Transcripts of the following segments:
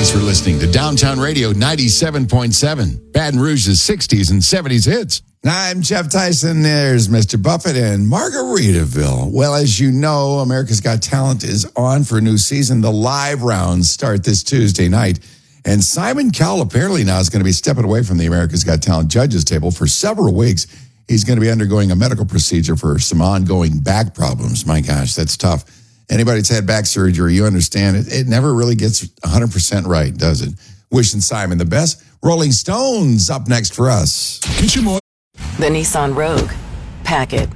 Thanks for listening to Downtown Radio 97.7, Baton Rouge's 60s and 70s hits. I'm Jeff Tyson. There's Mr. Buffett and Margaritaville. Well, as you know, America's Got Talent is on for a new season. The live rounds start this Tuesday night. And Simon Cowell apparently now is going to be stepping away from the America's Got Talent judges table for several weeks. He's going to be undergoing a medical procedure for some ongoing back problems. My gosh, that's tough. Anybody that's had back surgery, you understand it. It never really gets 100% right, does it? Wishing Simon the best. Rolling Stones up next for us. The Nissan Rogue. Pack it.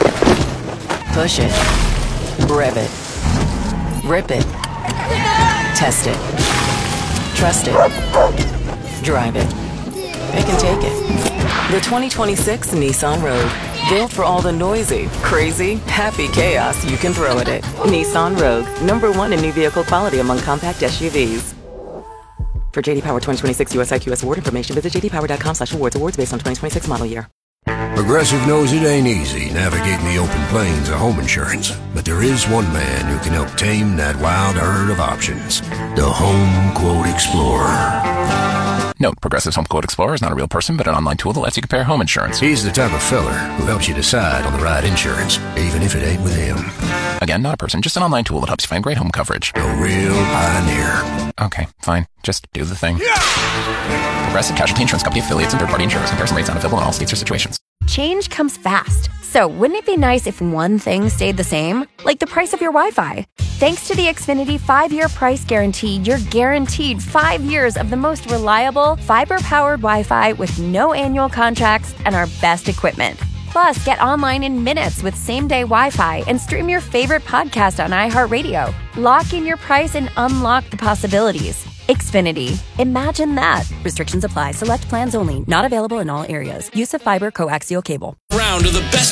Push it. Rev it. Rip it. Test it. Trust it. Drive it. It can take it. The 2026 Nissan Rogue. Built for all the noisy, crazy, happy chaos you can throw at it. Nissan Rogue. #1 in new vehicle quality among compact SUVs. For JD Power 2026 US IQS award information, visit jdpower.com/awards. Awards based on 2026 model year. Progressive knows it ain't easy navigating the open plains of home insurance, but there is one man who can help tame that wild herd of options. The Home Quote Explorer. Note, Progressive's Home Quote Explorer is not a real person, but an online tool that lets you compare home insurance. He's the type of feller who helps you decide on the right insurance, even if it ain't with him. Again, not a person, just an online tool that helps you find great home coverage. A real pioneer. Okay, fine. Just do the thing. Progressive Casualty Insurance Company affiliates and third-party insurers. Comparison rates not available in all states or situations. Change comes fast. So wouldn't it be nice if one thing stayed the same? Like the price of your Wi-Fi. Thanks to the Xfinity 5-year price guarantee, you're guaranteed 5 years of the most reliable, fiber-powered Wi-Fi with no annual contracts and our best equipment. Plus, get online in minutes with same-day Wi-Fi and stream your favorite podcast on iHeartRadio. Lock in your price and unlock the possibilities. Xfinity. Imagine that. Restrictions apply. Select plans only. Not available in all areas. Use of fiber coaxial cable. Round of the best